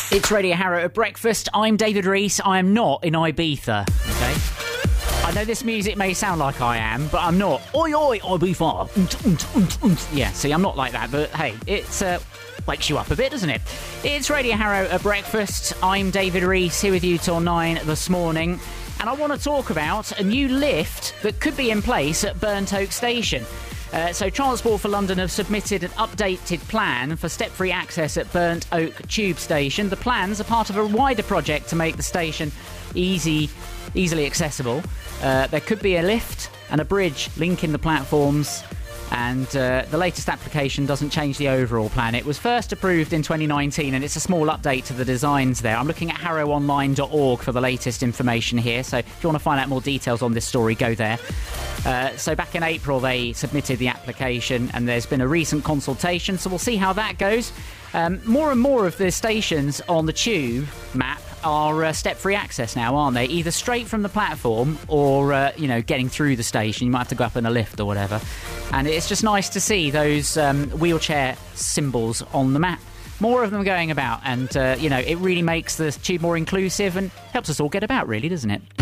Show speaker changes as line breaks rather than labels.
It's Radio Harrow at breakfast. I'm David Rees. I am not in Ibiza, okay? I know this music may sound like I am, but I'm not. Oi, oi, Ibiza. Yeah, see, I'm not like that, but hey, it's wakes you up a bit, doesn't it? It's Radio Harrow at breakfast. I'm David Rees, here with you till 9 this morning. And I want to talk about a new lift that could be in place at Burnt Oak Station. So Transport for London have submitted an updated plan for step-free access at Burnt Oak Tube Station. The plans are part of a wider project to make the station easily accessible. There could be a lift and a bridge linking the platforms, and the latest application doesn't change the overall plan. It was first approved in 2019, and it's a small update to the designs there. I'm looking at harrowonline.org for the latest information here, so if you want to find out more details on this story, go there. So back in April, they submitted the application, and there's been a recent consultation, so we'll see how that goes. More and more of the stations on the tube map are step-free access now, aren't they? Either straight from the platform or, getting through the station. You might have to go up in a lift or whatever. And it's just nice to see those wheelchair symbols on the map. More of them going about, and, it really makes the tube more inclusive and helps us all get about, really, doesn't it?